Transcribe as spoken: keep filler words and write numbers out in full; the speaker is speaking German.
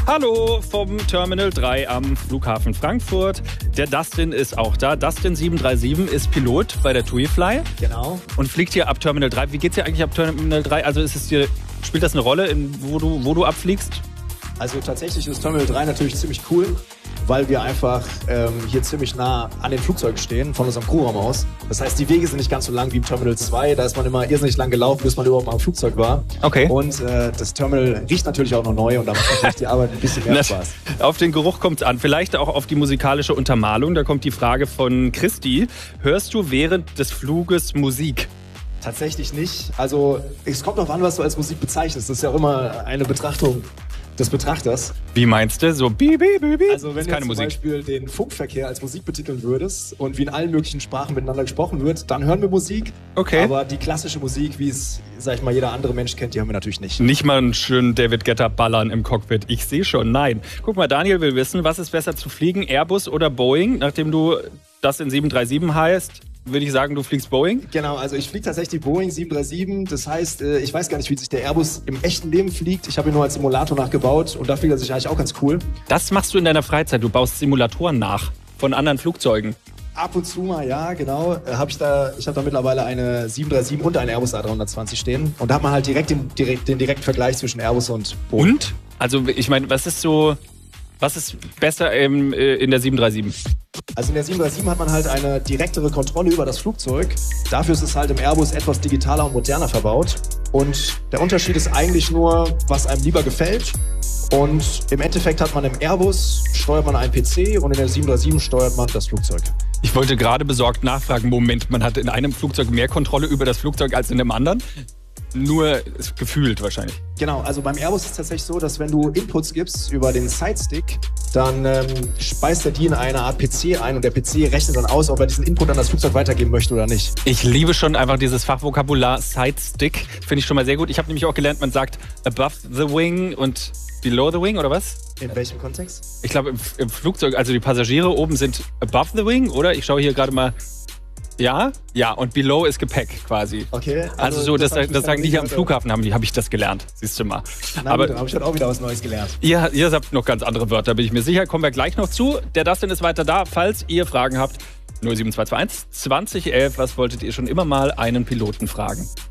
Hallo vom Terminal drei am Flughafen Frankfurt. Der Dustin ist auch da. Dustin sieben drei sieben ist Pilot bei der TuiFly. Genau. Und fliegt hier ab Terminal drei. Wie geht's dir eigentlich ab Terminal drei? Also ist es dir, spielt das eine Rolle, in, wo, du, wo du abfliegst? Also tatsächlich ist Terminal drei natürlich ziemlich cool, weil wir einfach ähm, hier ziemlich nah an den Flugzeugen stehen, von unserem Crewraum aus. Das heißt, die Wege sind nicht ganz so lang wie im Terminal zwei. Da ist man immer irrsinnig lang gelaufen, bis man überhaupt mal am Flugzeug war. Okay. Und äh, das Terminal riecht natürlich auch noch neu und da macht natürlich die Arbeit ein bisschen mehr Spaß. Auf den Geruch kommt es an. Vielleicht auch auf die musikalische Untermalung. Da kommt die Frage von Christi. Hörst du während des Fluges Musik? Tatsächlich nicht. Also es kommt darauf an, was du als Musik bezeichnest. Das ist ja auch immer eine Betrachtung des Betrachters. Wie meinst du? So bi, bi, bi, bi? Also wenn ist du keine zum Musik. Beispiel den Funkverkehr als Musik betiteln würdest und wie in allen möglichen Sprachen miteinander gesprochen wird, dann hören wir Musik. Okay. Aber die klassische Musik, wie es, sag ich mal, jeder andere Mensch kennt, die haben wir natürlich nicht. Nicht mal einen schönen David Guetta ballern im Cockpit. Ich sehe schon, nein. Guck mal, Daniel will wissen, was ist besser zu fliegen, Airbus oder Boeing? Nachdem du das in sieben drei sieben heißt, würde ich sagen, du fliegst Boeing? Genau, also ich fliege tatsächlich Boeing sieben drei sieben. Das heißt, ich weiß gar nicht, wie sich der Airbus im echten Leben fliegt. Ich habe ihn nur als Simulator nachgebaut und da fliegt er sich eigentlich auch ganz cool. Das machst du in deiner Freizeit. Du baust Simulatoren nach von anderen Flugzeugen. Ab und zu mal, ja, genau. Hab ich da, ich habe da mittlerweile eine sieben drei sieben und eine Airbus A drei zwanzig stehen. Und da hat man halt direkt den, direkt, den direkten Vergleich zwischen Airbus und Boeing. Und? Also ich meine, was ist so, was ist besser ähm, in der sieben drei sieben? Also in der sieben drei sieben hat man halt eine direktere Kontrolle über das Flugzeug. Dafür ist es halt im Airbus etwas digitaler und moderner verbaut. Und der Unterschied ist eigentlich nur, was einem lieber gefällt. Und im Endeffekt hat man im Airbus, steuert man einen P C und in der sieben drei sieben steuert man das Flugzeug. Ich wollte gerade besorgt nachfragen, Moment, man hat in einem Flugzeug mehr Kontrolle über das Flugzeug als in dem anderen? Nur gefühlt wahrscheinlich. Genau, also beim Airbus ist es tatsächlich so, dass wenn du Inputs gibst über den Sidestick, dann ähm, speist er die in eine Art P C ein und der P C rechnet dann aus, ob er diesen Input an das Flugzeug weitergeben möchte oder nicht. Ich liebe schon einfach dieses Fachvokabular Sidestick, finde ich schon mal sehr gut. Ich habe nämlich auch gelernt, man sagt above the wing und below the wing, oder was? In welchem Kontext? Ich glaube im, im Flugzeug, also die Passagiere oben sind above the wing, oder? Ich schaue hier gerade mal. Ja, ja, und below ist Gepäck quasi. Okay. Also, Also so, das, das, das sagen die hier am Flughafen, haben die, habe ich das gelernt. Siehst du mal. Na, aber habe ich heute auch wieder was Neues gelernt. ihr, ihr habt noch ganz andere Wörter, bin ich mir sicher. Kommen wir gleich noch zu. Der Dustin ist weiter da, falls ihr Fragen habt. null sieben zwei zwei eins zwanzig elf, was wolltet ihr schon immer mal einen Piloten fragen?